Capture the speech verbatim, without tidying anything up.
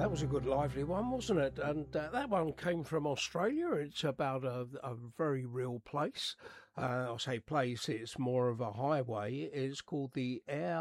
That was a good lively one, wasn't it? And uh, that one came from Australia. It's about a, a very real place. Uh, I say place, it's more of a highway. It's called the Air